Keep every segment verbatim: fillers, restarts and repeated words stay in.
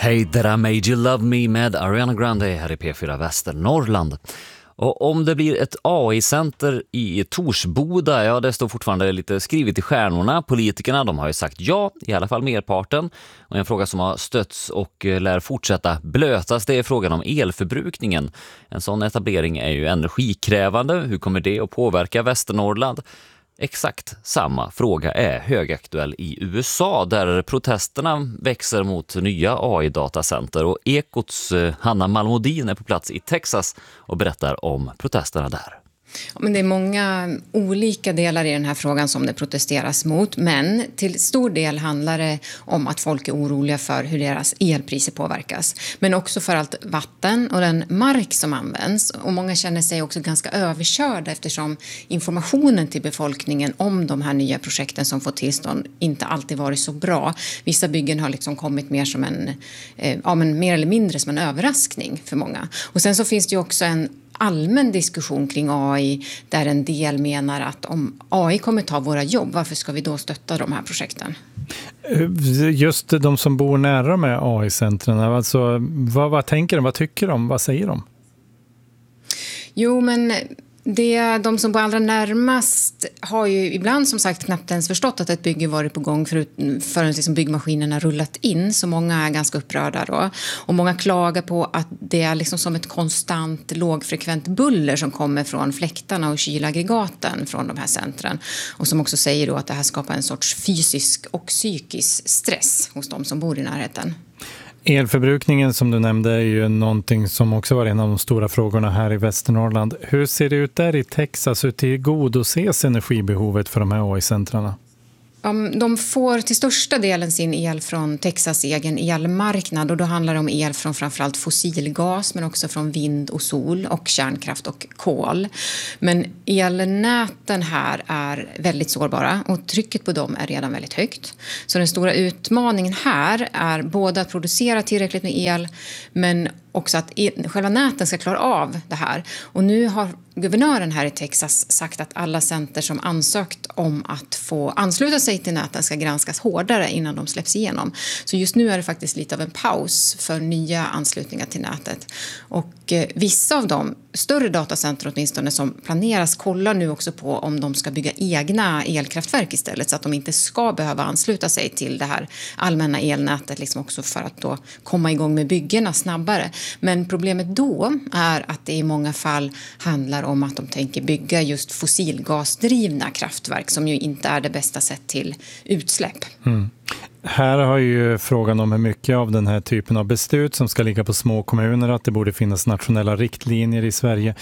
Hey there I made you love me med Ariana Grande här i P fyra Västernorrland. Och om det blir ett A I-center i Torsboda, ja det står fortfarande lite skrivet i stjärnorna. Politikerna, de har ju sagt ja, i alla fall merparten. Och en fråga som har stötts och lär fortsätta blötas, det är frågan om elförbrukningen. En sån etablering är ju energikrävande. Hur kommer det att påverka Västernorrland? Exakt samma fråga är högaktuell i U S A där protesterna växer mot nya A I-datacenter, och Ekots Hanna Malmodin är på plats i Texas och berättar om protesterna där. Ja, men det är många olika delar i den här frågan som det protesteras mot, men till stor del handlar det om att folk är oroliga för hur deras elpriser påverkas, men också för allt vatten och den mark som används, och många känner sig också ganska överkörda eftersom informationen till befolkningen om de här nya projekten som får tillstånd inte alltid varit så bra. Vissa byggen har liksom kommit mer som en, eh, ja, men mer eller mindre som en överraskning för många. Och sen så finns det ju också en allmän diskussion kring A I där en del menar att om A I kommer ta våra jobb, varför ska vi då stötta de här projekten? Just de som bor nära med A I-centren, alltså, vad, vad tänker de, vad tycker de, vad säger de? Jo, men det, de som bor allra närmast har ju ibland som sagt knappt ens förstått att ett bygge varit på gång förut, förrän liksom byggmaskinerna rullat in, så många är ganska upprörda då. Och många klagar på att det är liksom som ett konstant lågfrekvent buller som kommer från fläktarna och kylaggregaten från de här centren, och som också säger då att det här skapar en sorts fysisk och psykisk stress hos de som bor i närheten. Elförbrukningen som du nämnde är ju någonting som också var en av de stora frågorna här i Västernorrland. Hur ser det ut där i Texas? Hur tillgodoses energibehovet för de här A I-centrarna? De får till största delen sin el från Texas egen elmarknad, och då handlar det om el från framförallt fossilgas men också från vind och sol och kärnkraft och kol. Men elnäten här är väldigt sårbara och trycket på dem är redan väldigt högt. Så den stora utmaningen här är både att producera tillräckligt med el men också att själva näten ska klara av det här. Och nu har guvernören här i Texas sagt att alla center som ansökt om att få ansluta sig till näten ska granskas hårdare innan de släpps igenom. Så just nu är det faktiskt lite av en paus för nya anslutningar till nätet. Och eh, vissa av de större datacenter åtminstone som planeras kollar nu också på om de ska bygga egna elkraftverk istället, så att de inte ska behöva ansluta sig till det här allmänna elnätet, liksom också för att då komma igång med byggena snabbare. Men problemet då är att det i många fall handlar om att de tänker bygga just fossilgasdrivna kraftverk som ju inte är det bästa sätt till utsläpp. Mm. Här har ju frågan om hur mycket av den här typen av beslut som ska ligga på små kommuner, att det borde finnas nationella riktlinjer i Sverige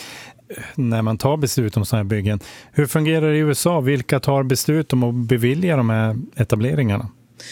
när man tar beslut om sådana här byggen. Hur fungerar det i U S A? Vilka tar beslut om att bevilja de här etableringarna?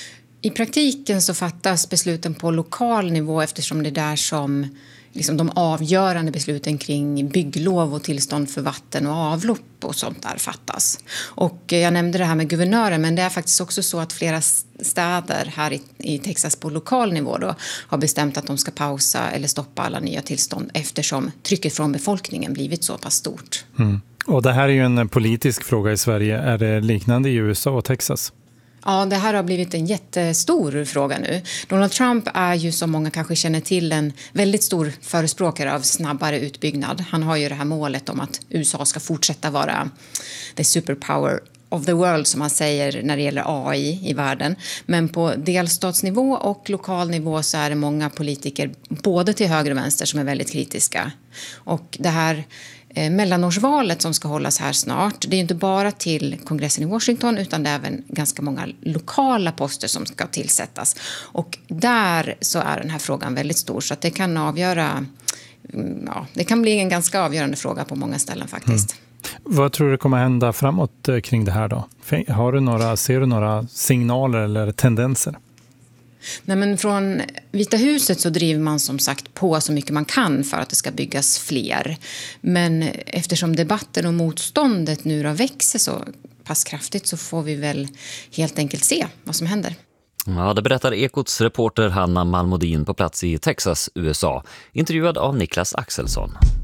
I praktiken så fattas besluten på lokal nivå eftersom det är där som liksom de avgörande besluten kring bygglov och tillstånd för vatten och avlopp och sånt där fattas. Och jag nämnde det här med guvernören, men det är faktiskt också så att flera städer här i, i Texas på lokal nivå då har bestämt att de ska pausa eller stoppa alla nya tillstånd eftersom trycket från befolkningen blivit så pass stort. Mm. Och det här är ju en politisk fråga i Sverige. Är det liknande i U S A och Texas? Ja, det här har blivit en jättestor fråga nu. Donald Trump är ju, som många kanske känner till, en väldigt stor förespråkare av snabbare utbyggnad. Han har ju det här målet om att U S A ska fortsätta vara the superpower of the world, som man säger när det gäller A I i världen. Men på delstatsnivå och lokal nivå så är det många politiker, både till höger och vänster, som är väldigt kritiska. Och det här mellanårsvalet som ska hållas här snart, det är inte bara till kongressen i Washington utan det är även ganska många lokala poster som ska tillsättas. Och där så är den här frågan väldigt stor, så att det kan avgöra, ja, det kan bli en ganska avgörande fråga på många ställen faktiskt. Mm. Vad tror du kommer hända framåt kring det här då? Har du några, ser du några signaler eller tendenser? Nej, men från Vita huset så driver man som sagt på så mycket man kan för att det ska byggas fler. Men eftersom debatten och motståndet nu då växer så pass kraftigt så får vi väl helt enkelt se vad som händer. Ja, det berättar Ekots reporter Hanna Malmodin på plats i Texas, U S A. Intervjuad av Niklas Axelsson.